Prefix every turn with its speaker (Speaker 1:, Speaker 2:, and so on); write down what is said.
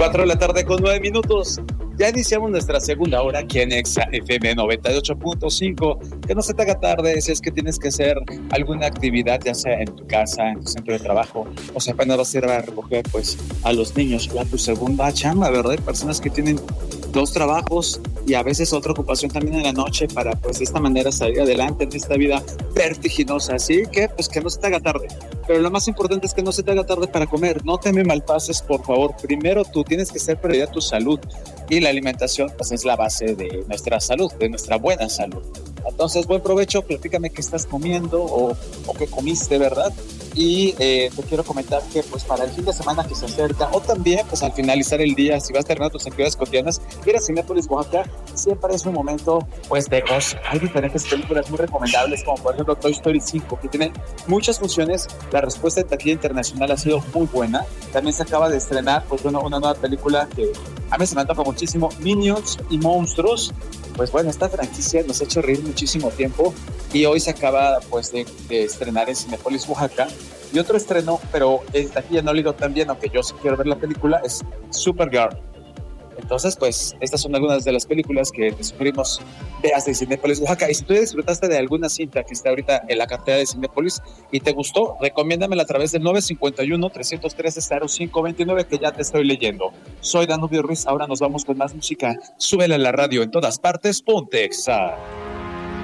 Speaker 1: 4 de la tarde con 9 minutos. Ya iniciamos nuestra segunda hora aquí en Exa FM 98.5. Que no se te haga tarde si es que tienes que hacer alguna actividad, ya sea en tu casa, en tu centro de trabajo, o sea, apenas vas a ir a recoger pues a los niños, o a tu segunda chamba, ¿verdad? Hay personas que tienen dos trabajos y a veces otra ocupación también en la noche para pues de esta manera salir adelante en esta vida vertiginosa. Así que pues que no se te haga tarde. Pero lo más importante es que no se te haga tarde para comer. No te me malpases, por favor. Primero tú tienes que ser prioridad tu salud y la alimentación pues es la base de nuestra salud, de nuestra buena salud. Entonces, buen provecho, platícame qué estás comiendo o qué comiste, ¿verdad? Y te quiero comentar que pues para el fin de semana que se acerca, o también pues al finalizar el día, si vas a terminar tus actividades cotidianas, ir a Cinépolis Oaxaca siempre es un momento pues de gozo. Hay diferentes películas muy recomendables, como por ejemplo Toy Story 5, que tiene muchas funciones. La respuesta de taquilla internacional ha sido muy buena. También se acaba de estrenar pues una nueva película que a mí se me antoja muchísimo, Minions y Monstruos. Pues bueno, esta franquicia nos ha hecho reír muchísimo tiempo y hoy se acaba pues de estrenar en Cinépolis Oaxaca. Y otro estreno, pero en taquilla no le digo tan bien, aunque yo sí quiero ver la película, es Supergirl. Entonces, pues, estas son algunas de las películas que te sugerimos veas de Cinépolis Oaxaca. Y si tú ya disfrutaste de alguna cinta que está ahorita en la cartera de Cinépolis y te gustó, recomiéndamela a través del 951-313-0529 que ya te estoy leyendo. Soy Danubio Ruiz, ahora nos vamos con más música. Súbela a la radio en todas partes, ponte Exa.